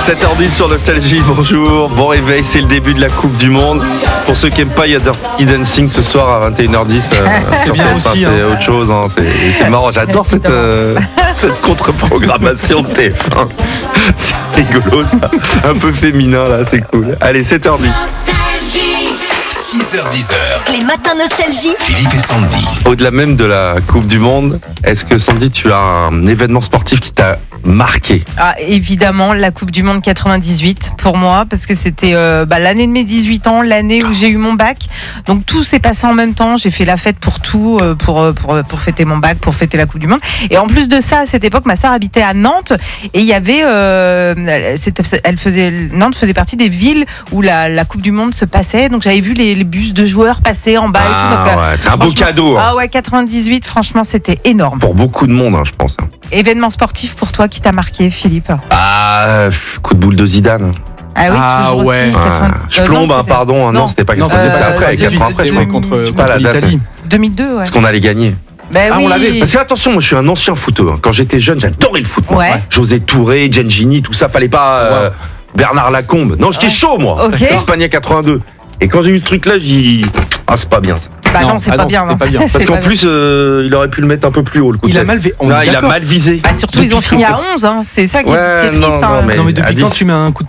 7h10 sur Nostalgie, bonjour. Bon réveil, c'est le début de la Coupe du Monde. Pour ceux qui n'aiment pas, il y a Dirty Dancing ce soir à 21h10. C'est bien aussi. C'est autre chose. Hein. C'est marrant, j'adore cette contre-programmation de TF1. C'est rigolo ça. Un peu féminin là, c'est cool. Allez, 7h10. 6h10. Les matins Nostalgie. Philippe et Sandy. Au-delà même de la Coupe du Monde, est-ce que Sandy, tu as un événement sportif qui t'a marqué? Ah, évidemment, la Coupe du Monde 98 pour moi, parce que c'était l'année de mes 18 ans, l'année où j'ai eu mon bac. Donc tout s'est passé en même temps. J'ai fait la fête pour tout, pour fêter mon bac, pour fêter la Coupe du Monde. Et en plus de ça, à cette époque, ma sœur habitait à Nantes et il y avait, Nantes faisait partie des villes où la Coupe du Monde se passait. Donc j'avais vu les bus de joueurs passer en bas et tout. Donc, ouais, c'est un beau cadeau. Hein. Ah ouais, 98, franchement, c'était énorme. Pour beaucoup de monde, hein, je pense. Événement sportif pour toi qui t'a marqué, Philippe? Coup de boule de Zidane. Ah oui, toujours ouais. aussi. 90... Je plombe, non, pardon. Non, c'était pas 90, c'était après. 93, c'était contre pas la date. l'Italie. 2002, ouais. Parce qu'on allait gagner. Ben oui. On l'avait. Parce que attention, moi je suis un ancien footeux. Hein. Quand j'étais jeune, j'adorais le foot. Ouais. José Touré, Gengini, tout ça, fallait pas Bernard Lacombe. Non, j'étais chaud moi. Ok. Espagne 82. Et quand j'ai eu ce truc là, j'ai dit c'est pas bien ça. Bah non, c'est pas bien. c'était pas bien. Parce qu'en plus, il aurait pu le mettre un peu plus haut le coup. Il a mal visé. Bah surtout, ils ont fini à 11, hein. C'est ça qui est triste. non, hein. mais Non mais à depuis 10. quand tu mets un coup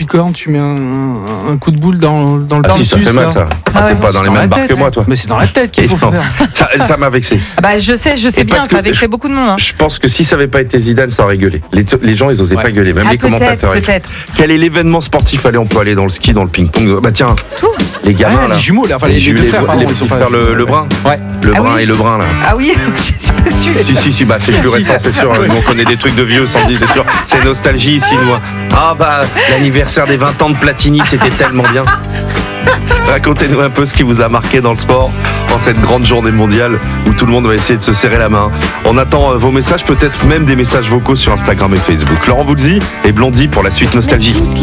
un coup de boule dans le Ah si, ça plexus, fait mal là ça. Ah ouais, T'es pas dans C'est les mêmes la barres tête. que moi, toi. Mais c'est dans la tête qu'il faut Et non, faire. ça m'a vexé. Bah je sais Et bien, parce ça que avait fait beaucoup de monde. Hein. Je pense que si ça avait pas été Zidane, ça aurait gueulé. Les gens, ils osaient pas gueuler, même les commentateurs. Peut-être. Quel est l'événement sportif? Allez, on peut aller dans le ski, dans le ping-pong. Bah tiens, Tout. les gamins là. Les jumeaux là, enfin les deux frères, pardon, les ils sont petits pas frères, le brun. Ouais. Le Ah brun oui. et le brun là. Ah oui, je suis pas sûre. Si, bah c'est plus Si. récent, c'est sûr. Nous, on connaît des trucs de vieux, Sandy, c'est sûr. C'est nostalgie ici, nous. L'anniversaire des 20 ans de Platini, c'était tellement bien. Racontez-nous un peu ce qui vous a marqué dans le sport en cette grande journée mondiale où tout le monde va essayer de se serrer la main. On attend vos messages, peut-être même des messages vocaux sur Instagram et Facebook. Laurent Voulzy et Blondie pour la suite Nostalgie.